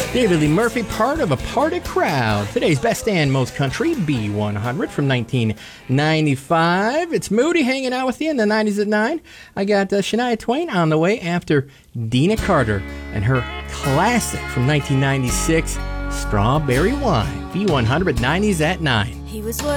David Lee Murphy, part of a party crowd. Today's best and most country, B100 from 1995. It's Moody hanging out with you in the 90s at 9. I got Shania Twain on the way after Dina Carter and her classic from 1996, Strawberry Wine. B100 90s at 9. He was